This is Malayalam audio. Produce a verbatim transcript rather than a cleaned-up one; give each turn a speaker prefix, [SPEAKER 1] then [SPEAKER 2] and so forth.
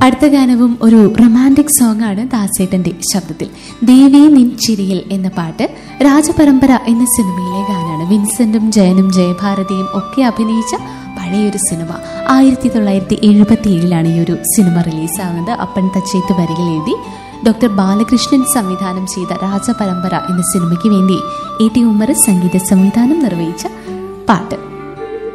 [SPEAKER 1] അടുത്ത ഗാനവും ഒരു റൊമാൻറ്റിക് സോങ് ആണ് ദാസേട്ടന്റെ ശബ്ദത്തിൽ. ദേവി നിൻ ചിരിയിൽ എന്ന പാട്ട് രാജപരമ്പര എന്ന സിനിമയിലെ ഗാനാണ്. വിൻസെന്റും ജയനും ജയഭാരതിയും ഒക്കെ അഭിനയിച്ച പഴയൊരു സിനിമ. ആയിരത്തി തൊള്ളായിരത്തി എഴുപത്തി ഏഴിലാണ് ഈ ഒരു സിനിമ റിലീസാകുന്നത്. അപ്പൻ തച്ചേത്ത് വരികൾ എഴുതി ഡോക്ടർ ബാലകൃഷ്ണൻ സംവിധാനം ചെയ്ത രാജപരമ്പര എന്ന സിനിമയ്ക്ക് വേണ്ടി എ ടി ഉമ്മർ സംഗീത സംവിധാനം നിർവഹിച്ച പാട്ട്.